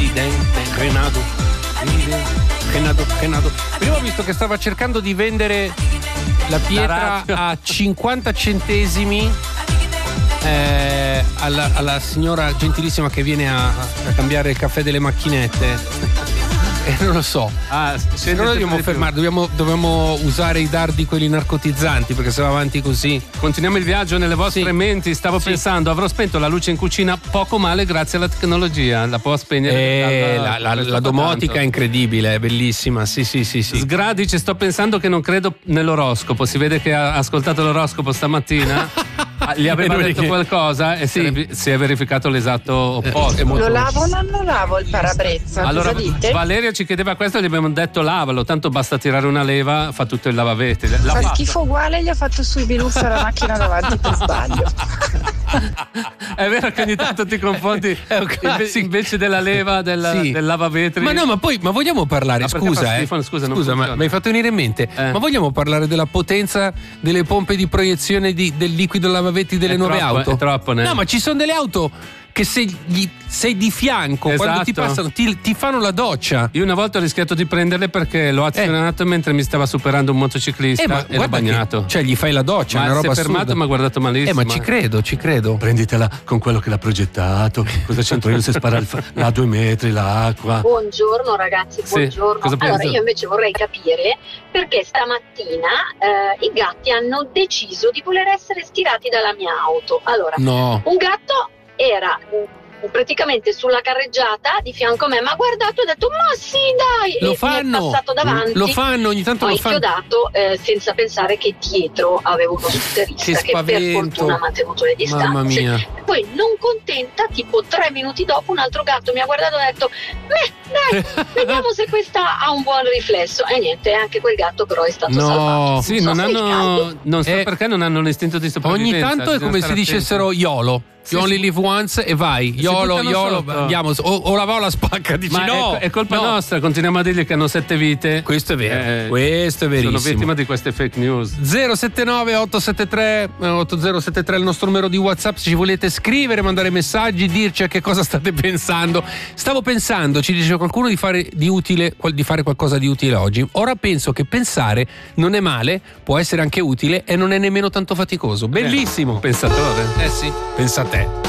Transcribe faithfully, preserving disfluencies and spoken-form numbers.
presidente Renato. Renato, Renato. Prima ho visto che stava cercando di vendere la pietra a cinquanta centesimi eh, alla, alla signora gentilissima che viene a, a cambiare il caffè delle macchinette. Eh, non lo so. Ah, se no dobbiamo fermare, dobbiamo, dobbiamo usare i dardi quelli narcotizzanti, perché se va avanti così. Continuiamo il viaggio nelle vostre sì. menti. Stavo sì. pensando, avrò spento la luce in cucina poco male grazie alla tecnologia. La può spegnere. Eh, dalla, la, la, la domotica tanto. È incredibile, è bellissima. Sì, sì, sì, sì. Sgra dice: sto pensando che non credo nell'oroscopo. Si vede che ha ascoltato l'oroscopo stamattina. Gli aveva detto che... qualcosa e sì. si, è, si è verificato l'esatto opposto. Eh, lo lavo o non lo lavo il parabrezza? Allora, cosa dite? Valeria ci chiedeva questo e gli abbiamo detto lavalo, tanto basta tirare una leva, fa tutto il lavavetri. Fa fatto. schifo uguale, gli ha fatto sui biluzzi alla macchina davanti per sbaglio. È vero che ogni tanto ti confondi invece, invece della leva del, sì. del lavavetri. Ma no, ma poi ma vogliamo parlare, ma scusa, eh. Stefano, scusa, scusa ma mi hai fatto venire in mente, eh. ma vogliamo parlare della potenza delle pompe di proiezione di, del liquido lavavetri delle è nuove troppo, auto? È troppo, ne? No, ma ci sono delle auto che se gli sei di fianco, esatto. quando ti passano ti, ti fanno la doccia. Io una volta ho rischiato di prenderle perché l'ho azionato eh. mentre mi stava superando un motociclista eh, ma e l'ho bagnato. Che, cioè gli fai la doccia, ma è una roba si è fermato assurda. e mi ha guardato malissimo. Eh, ma ci credo, ci credo. Prenditela con quello che l'ha progettato. Cosa c'entro io se spara là a due metri l'acqua? Buongiorno ragazzi, buongiorno. Sì, allora io invece vorrei capire perché stamattina eh, i gatti hanno deciso di voler essere stirati dalla mia auto. Allora, no. un gatto era praticamente sulla carreggiata di fianco a me, ma ha guardato e ha detto ma sì dai, lo e fanno, mi è passato davanti, lo fanno ogni tanto, ho lo fanno. inchiodato eh, senza pensare che dietro avevo uno scooterista che, che per fortuna ha mantenuto le distanze. Mamma mia. E poi non contenta, tipo tre minuti dopo un altro gatto mi ha guardato e ha detto beh dai, vediamo se questa ha un buon riflesso, e niente, anche quel gatto però è stato no. salvato. Sì, non, non hanno, non so eh, perché non hanno l'istinto di sopravvivenza. Ogni tanto è come se dicessero YOLO. Sì, you only sì. live once e vai. YOLO, YOLO, andiamo. O, o la va o la spacca. Dici ma no. È, è colpa no. nostra, continuiamo a dirgli che hanno sette vite. Questo è vero. Eh, questo è verissimo. Sono vittima di queste fake news. zero sette nove otto sette tre otto zero sette tre è il nostro numero di WhatsApp. Se ci volete scrivere, mandare messaggi, dirci a che cosa state pensando. Stavo pensando, ci dice qualcuno, di fare di utile, di fare qualcosa di utile oggi. Ora penso che pensare non è male, può essere anche utile e non è nemmeno tanto faticoso. Bellissimo. Eh, pensatore. Eh sì, pensa a te.